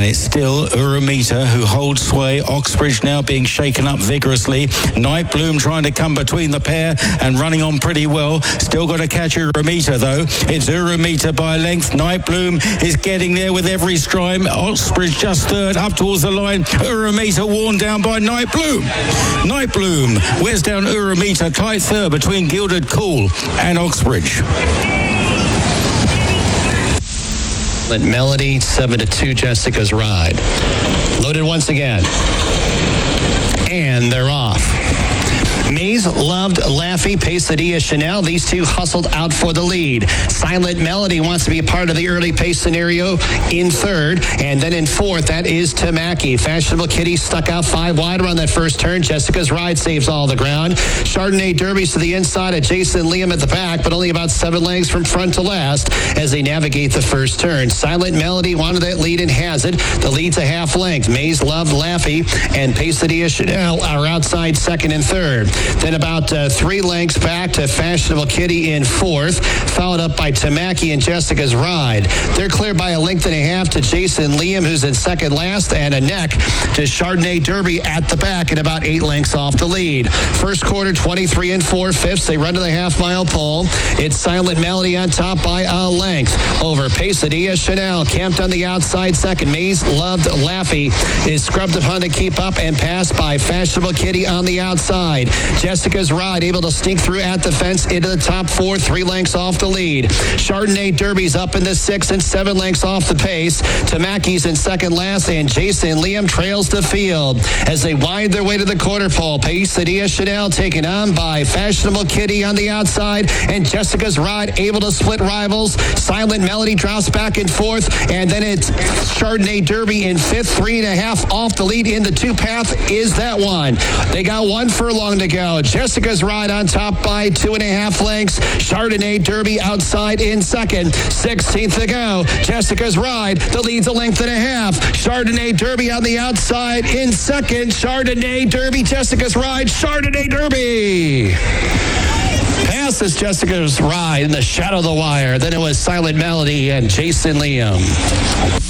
it's still Uramita who holds sway. Oxbridge now being shaken up vigorously. Night Bloom trying to come between the pair and running on pretty well. Still got to catch Uramita though. It's Uramita by a length. Night Bloom is getting there with every stride. Oxbridge just third up towards the line. Uramita worn down by Night Bloom. Night Bloom wears down Uramita, tight third between Gilded Cool and Oxbridge. Melody 7-2 Jessica's Ride. Loaded once again. And they're off. Maze loved Laffy, Pesadilla, Chanel. These two hustled out for the lead. Silent Melody wants to be a part of the early pace scenario in third. And then in fourth, that is Tamaki. Fashionable Kitty stuck out 5 wide around that first turn. Jessica's Ride saves all the ground. Chardonnay Derby's to the inside of Jason Liam at the back, but only about 7 lengths from front to last as they navigate the first turn. Silent Melody wanted that lead and has it. The lead's a half length. Maze loved Laffy and Pesadilla Chanel are outside second and third. Then about 3 lengths back to Fashionable Kitty in fourth, followed up by Tamaki and Jessica's Ride. They're clear by a length and a half to Jason Liam, who's in second last, and a neck to Chardonnay Derby at the back and about 8 lengths off the lead. First quarter, 23 and 4/5. They run to the half-mile pole. It's Silent Melody on top by a length over Pesadilla Chanel, camped on the outside second. Maze loved Laffy is scrubbed upon to keep up and passed by Fashionable Kitty on the outside. Jessica's Ride able to sneak through at the fence into the top 4, 3 lengths off the lead. Chardonnay Derby's up in the 6 and 7 lengths off the pace. Tamaki's in second last, and Jason Liam trails the field as they wind their way to the quarter pole. Pesadilla Chanel taken on by Fashionable Kitty on the outside, and Jessica's Ride able to split rivals. Silent Melody drops back in fourth, and then it's Chardonnay Derby in fifth. 3.5 off the lead in the 2 path is that one. They got 1 furlong to go. Jessica's Ride on top by 2.5 lengths. Chardonnay Derby outside in second. 16th to go. Jessica's Ride, the lead's a length and a half. Chardonnay Derby on the outside in second. Chardonnay Derby, Jessica's Ride, Chardonnay Derby. Passes Jessica's Ride in the shadow of the wire. Then it was Silent Melody and Jason Liam.